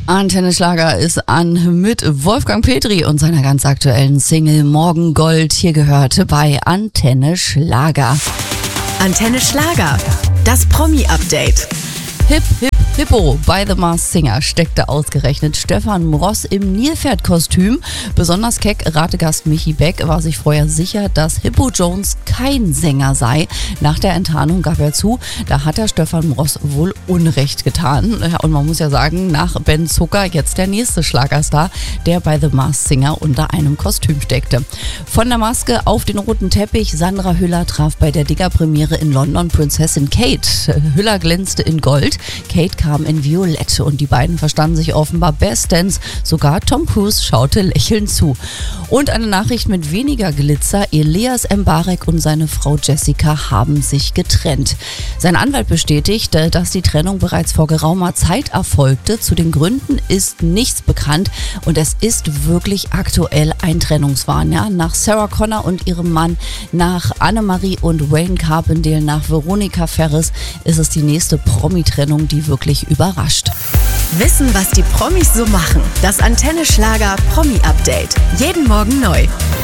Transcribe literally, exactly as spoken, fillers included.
Antenne Schlager ist an mit Wolfgang Petri und seiner ganz aktuellen Single Morgengold. Hier gehört bei Antenne Schlager. Antenne Schlager, das Promi-Update. Hip, hip, hippo, bei The Masked Singer steckte ausgerechnet Stefan Ross im Nilpferdkostüm. Besonders keck Rategast Michi Beck war sich vorher sicher, dass Hippo Jones kein Sänger sei. Nach der Enttarnung gab er zu, da hat er Stefan Ross wohl Unrecht getan. Und man muss ja sagen, nach Ben Zucker jetzt der nächste Schlagerstar, der bei The Masked Singer unter einem Kostüm steckte. Von der Maske auf den roten Teppich, Sandra Hüller traf bei der Digger-Premiere in London Prinzessin Kate. Hüller glänzte in Gold, Kate kam in Violett und die beiden verstanden sich offenbar bestens. Sogar Tom Cruise schaute lächelnd zu. Und eine Nachricht mit weniger Glitzer: Elias Mbarek und seine Frau Jessica haben sich getrennt. Sein Anwalt bestätigt, dass die Trennung bereits vor geraumer Zeit erfolgte. Zu den Gründen ist nichts bekannt und es ist wirklich aktuell ein Trennungswahn. Ja? Nach Sarah Connor und ihrem Mann, nach Annemarie und Wayne Carpendale, nach Veronika Ferris ist es die nächste Promi-Trennung, die wirklich überrascht. Wissen, was die Promis so machen. Das Antenne Schlager Promi-Update. Jeden Morgen neu.